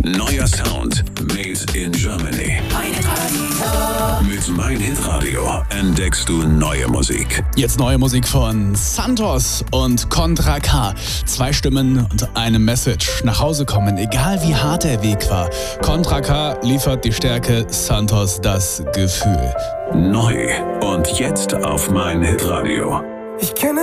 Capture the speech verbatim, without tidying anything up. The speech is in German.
Neuer Sound made in Germany. Mit Mein Hit Radio entdeckst du neue Musik. Jetzt neue Musik von Santos und Contra K. Zwei Stimmen und eine Message. Nach Hause kommen, egal wie hart der Weg war. Contra K liefert die Stärke, Santos das Gefühl. Neu und jetzt auf Mein Hit Radio. Ich kenne